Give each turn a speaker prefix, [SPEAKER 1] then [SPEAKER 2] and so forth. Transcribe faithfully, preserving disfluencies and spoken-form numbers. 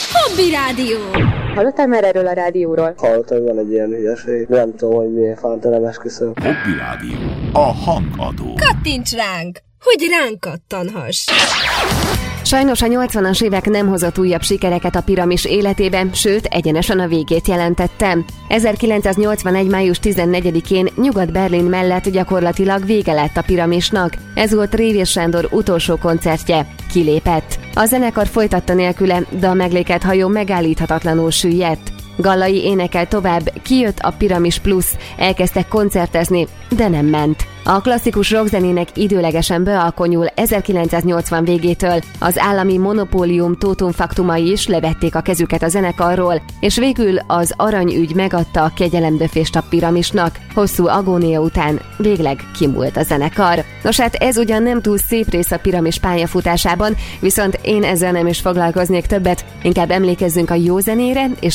[SPEAKER 1] Hobby Rádió.
[SPEAKER 2] Hallottál már erről a rádióról?
[SPEAKER 3] Hallottam, hogy van egy ilyen hülyeség. Nem tudom, hogy miért fánt, nem esküszöm.
[SPEAKER 4] Hobby Rádió. A hangadó.
[SPEAKER 1] Kattints ránk, hogy ránk kattanhass.
[SPEAKER 5] Sajnos a nyolcvanas évek nem hozott újabb sikereket a Piramis életében, sőt, egyenesen a végét jelentette. ezerkilencszáznyolcvanegy. május tizennegyedikén Nyugat-Berlin mellett gyakorlatilag vége lett a Piramisnak. Ez volt Révész Sándor utolsó koncertje. Kilépett. A zenekar folytatta nélküle, de a megléket hajó megállíthatatlanul süllyedt. Gallai énekel tovább, kijött a Piramis Plus, elkezdtek koncertezni, de nem ment. A klasszikus rockzenének időlegesen bealkonyul ezerkilencszáznyolcvan végétől az állami monopólium tótumfaktumai is levették a kezüket a zenekarról, és végül az aranyügy megadta a kegyelemdöfést a Piramisnak. Hosszú agónia után végleg kimúlt a zenekar. Nos hát ez ugyan nem túl szép rész a Piramis pályafutásában, viszont én ezzel nem is foglalkoznék többet, inkább emlékezzünk a jó zenére és